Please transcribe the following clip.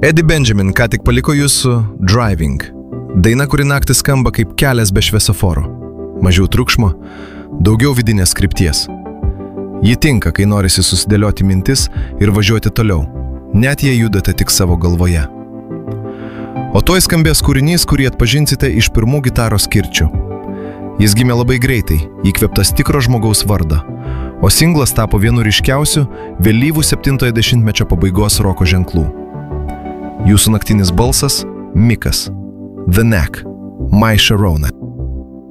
Eddie Benjamin ką tik paliko jūsų Driving. Daina, kuri naktį skamba kaip kelias be šviesoforo. Mažiau triukšmo, daugiau vidinės krypties. Ji tinka, kai norisi susidėlioti mintis ir važiuoti toliau, net jei judate tik savo galvoje. O toj skambės kūrinys, kurį atpažinsite iš pirmų gitaros kirčių. Jis gimė labai greitai, įkvėptas tikro žmogaus vardo, o singlas tapo vienu ryškiausių vėlyvų 70-mečio pabaigos roko ženklų. Jūsų naktinis balsas – Mikas, The Knack, My Sharona.